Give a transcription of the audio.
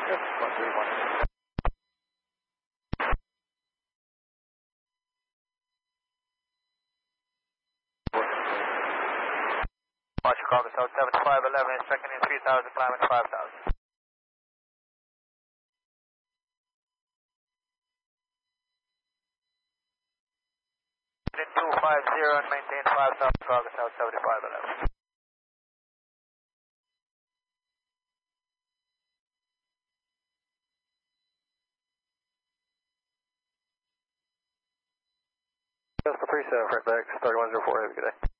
Yep, 131. Chicago South 7511 is checking in 3000, climbing 5000. In 250 and maintain 5000, Chicago South 7511. Just the 37, right back, 3104, have a good day.